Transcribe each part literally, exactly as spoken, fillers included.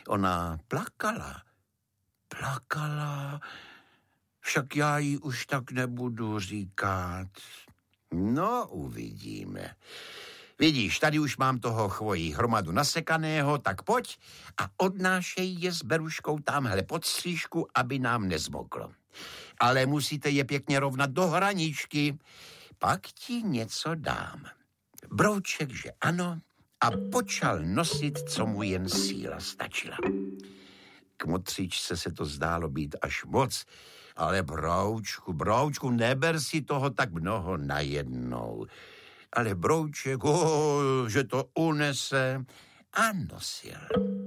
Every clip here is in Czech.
Ona plakala. Plakala. Však já jí už tak nebudu říkat. No, uvidíme. Vidíš, tady už mám toho chvojí hromadu nasekaného, tak pojď a odnášej je s Beruškou tamhle pod střížku, aby nám nezmoklo. Ale musíte je pěkně rovnat do hraničky. Pak ti něco dám. Brouček, že ano, a počal nosit, co mu jen síla stačila. Kmotříčce se to zdálo být až moc, ale Broučku, Broučku, neber si toho tak mnoho najednou. Ale Brouček, oh, že to unese a nosil.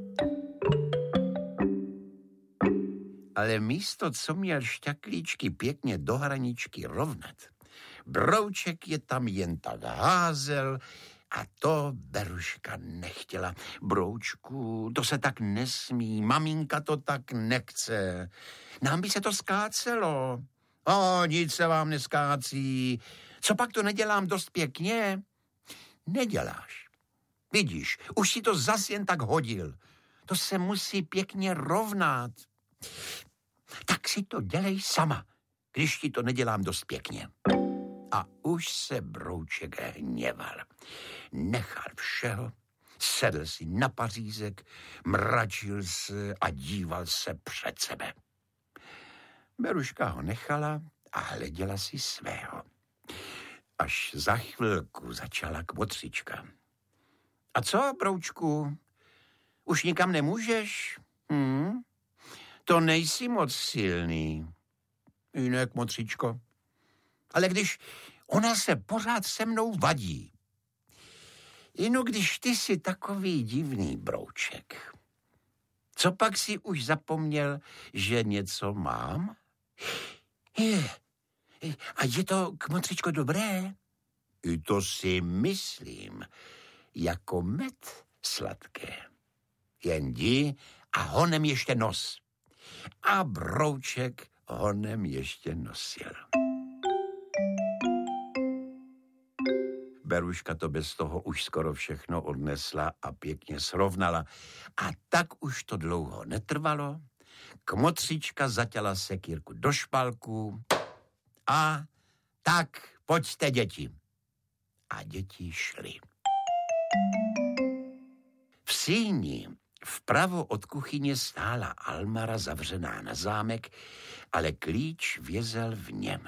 Ale místo, co měl šťaklíčky pěkně do hraničky rovnat, Brouček je tam jen tak házel a to Beruška nechtěla. Broučku, to se tak nesmí, maminka to tak nechce. Nám by se to skácelo. O, nic se vám neskácí. Co pak to nedělám dost pěkně? Neděláš. Vidíš, už si to zas jen tak hodil. To se musí pěkně rovnat. Tak si to dělej sama, když ti to nedělám dost pěkně. A už se Brouček hněval. Nechal všeho, sedl si na pařízek, mračil se a díval se před sebe. Beruška ho nechala a hleděla si svého. Až za chvilku začala Kmotřička. A co, Broučku? Už nikam nemůžeš? Hm? To nejsi moc silný. Jiné, Kmotřičko. Ale když ona se pořád se mnou vadí. Ino když ty jsi takový divný, Brouček. Co pak si už zapomněl, že něco mám? Je, a je to, Kmotřičko, dobré? I to si myslím, jako med sladké. Jen jdi a honem ještě nos. A Brouček honem ještě nosil. Beruška to bez toho už skoro všechno odnesla a pěkně srovnala. A tak už to dlouho netrvalo. Kmotřička zatěla sekírku do špalku a tak pojďte, děti. A děti šly. V síni vpravo od kuchyně stála Almara zavřená na zámek, ale klíč vězel v něm.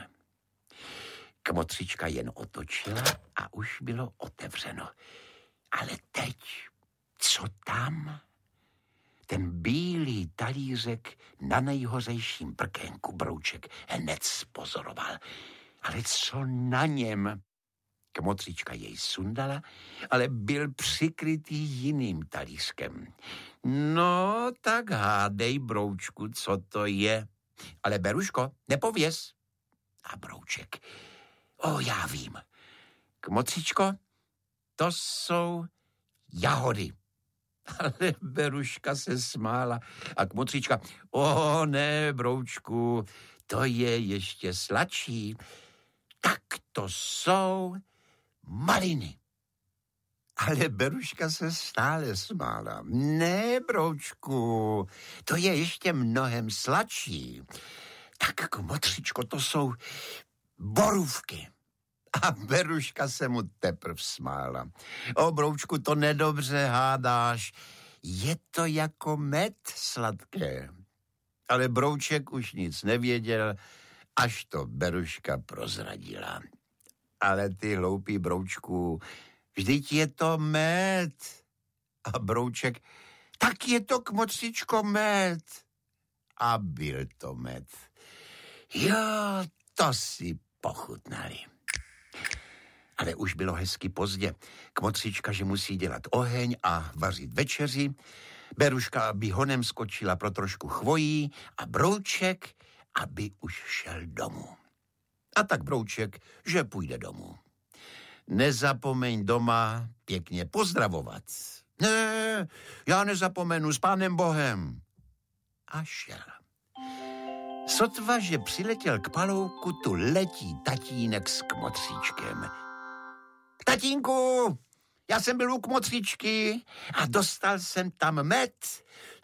Kmotřička jen otočila a už bylo otevřeno. Ale teď, co tam? Ten bílý talířek na nejhozejším prkénku Brouček hned spozoroval. Ale co na něm? Kmotřička jej sundala, ale byl přikrytý jiným talířkem. No, tak hádej, Broučku, co to je. Ale Beruško, nepověz. A Brouček, o, já vím. Kmotřičko, to jsou jahody. Ale Beruška se smála a Kmotřička, o ne, Broučku, to je ještě sladší. Tak to jsou maliny. Ale Beruška se stále smála. Ne, Broučku, to je ještě mnohem sladší. Tak, Kmotřičko, to jsou borůvky. A Beruška se mu teprv smála. O, Broučku, to nedobře hádáš. Je to jako med sladké. Ale Brouček už nic nevěděl, až to Beruška prozradila. Ale ty hloupý, Broučku, vždyť je to med. A Brouček, tak je to, Kmotřičko, med. A byl to med. Jo, to si pochutnali. Ale už bylo hezky pozdě. Kmotřička, že musí dělat oheň a vařit večeři. Beruška, aby honem skočila pro trošku chvojí a Brouček, aby už šel domů. A tak Brouček, že půjde domů. Nezapomeň doma pěkně pozdravovat. Ne, já nezapomenu, s Pánem Bohem. A šel. Sotva, že přiletěl k palouku, tu letí tatínek s Kmotříčkem. Tatínku, já jsem byl u Kmotříčky a dostal jsem tam med.